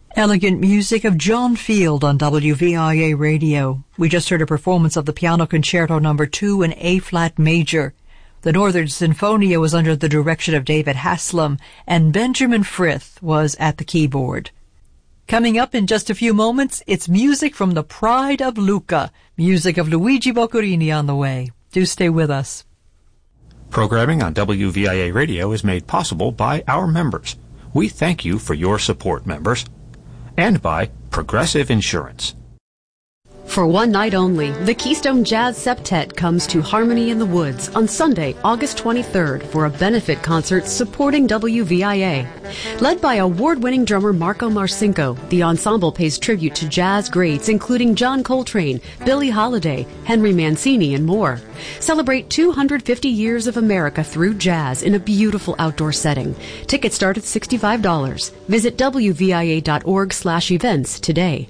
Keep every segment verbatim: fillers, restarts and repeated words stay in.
Elegant music of John Field on W V I A Radio. We just heard a performance of the Piano Concerto Number two in A-flat major. The Northern Sinfonia was under the direction of David Haslam, and Benjamin Frith was at the keyboard. Coming up in just a few moments, it's music from the Pride of Lucca, music of Luigi Boccherini on the way. Do stay with us. Programming on W V I A Radio is made possible by our members. We thank you for your support, members. And by Progressive Insurance. For one night only, the Keystone Jazz Septet comes to Harmony in the Woods on Sunday, August twenty-third for a benefit concert supporting W V I A. Led by award-winning drummer Marco Marcinko, the ensemble pays tribute to jazz greats including John Coltrane, Billie Holiday, Henry Mancini, and more. Celebrate two hundred fifty years of America through jazz in a beautiful outdoor setting. Tickets start at sixty-five dollars. Visit W V I A dot org slash events today.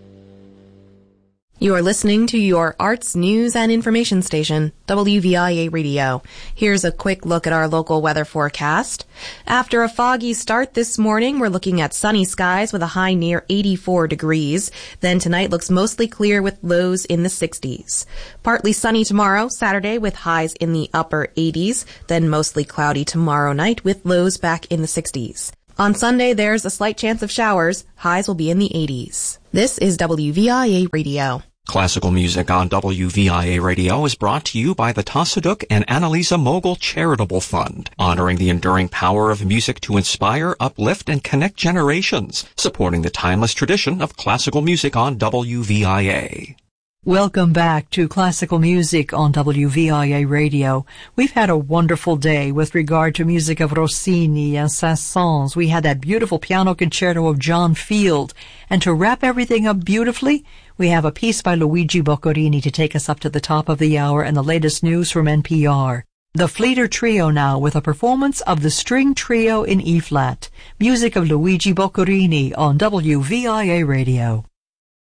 You are listening to your arts, news, and information station, W V I A Radio. Here's a quick look at our local weather forecast. After a foggy start this morning, we're looking at sunny skies with a high near eighty-four degrees. Then tonight looks mostly clear with lows in the sixties. Partly sunny tomorrow, Saturday, with highs in the upper eighties. Then mostly cloudy tomorrow night with lows back in the sixties. On Sunday, there's a slight chance of showers. Highs will be in the eighties. This is W V I A Radio. Classical music on W V I A Radio is brought to you by the Tassaduk and Annalisa Mogul Charitable Fund, honoring the enduring power of music to inspire, uplift, and connect generations, supporting the timeless tradition of classical music on W V I A. Welcome back to Classical Music on W V I A Radio. We've had a wonderful day with regard to music of Rossini and Saint-Saëns. We had that beautiful piano concerto of John Field. And to wrap everything up beautifully, we have a piece by Luigi Boccherini to take us up to the top of the hour and the latest news from N P R. The Fleeter Trio now with a performance of the String Trio in E-flat. Music of Luigi Boccherini on W V I A Radio.